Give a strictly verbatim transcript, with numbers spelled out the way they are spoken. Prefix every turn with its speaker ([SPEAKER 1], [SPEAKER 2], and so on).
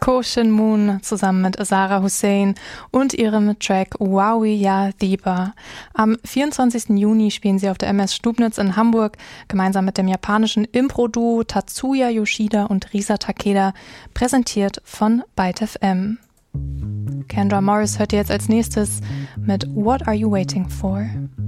[SPEAKER 1] Ko Shin Moon zusammen mit Sarah Hussein und ihrem Track Wowie Ya Thiba. Am vierundzwanzigsten Juni spielen sie auf der M S Stubnitz in Hamburg gemeinsam mit dem japanischen Impro-Duo Tatsuya Yoshida und Risa Takeda, präsentiert von Byte F M. Kendra Morris hört ihr jetzt als nächstes mit What Are You Waiting For?